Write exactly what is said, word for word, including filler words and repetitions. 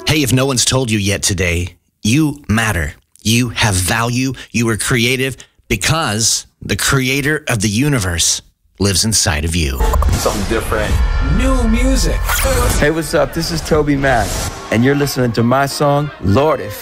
Hey, if no one's told you yet today, you matter. You have value. You are creative because the creator of the universe lives inside of you. Something different. New music. Hey, what's up? This is Toby Mac, and you're listening to my song, Lord If.